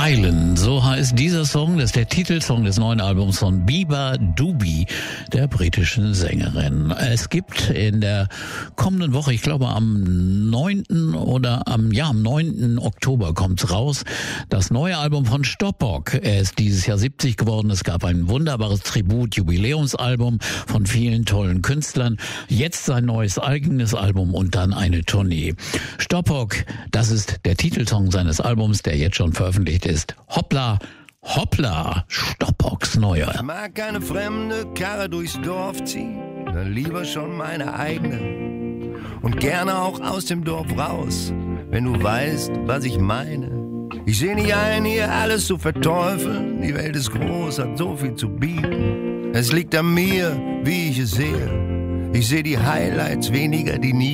Teilen, so heißt dieser Song. Das ist der Titelsong des neuen Albums von Biba Dubi, der britischen Sängerin. Es gibt in der kommenden Woche, ich glaube am 9. am 9. Oktober kommt's raus, das neue Album von Stoppock. Er ist dieses Jahr 70 geworden. Es gab ein wunderbares Tribut-Jubiläumsalbum von vielen tollen Künstlern. Jetzt sein neues eigenes Album und dann eine Tournee. Stoppock, das ist der Titelsong seines Albums, der jetzt schon veröffentlicht ist. Hoppla, hoppla, Stoppocks neuer. Ich mag keine fremde Karre durchs Dorf ziehen, dann lieber schon meine eigene. Und gerne auch aus dem Dorf raus, wenn du weißt, was ich meine. Ich seh nicht ein, hier alles zu verteufeln. Die Welt ist groß, hat so viel zu bieten. Es liegt an mir, wie ich es sehe. Ich seh die Highlights, weniger die nie.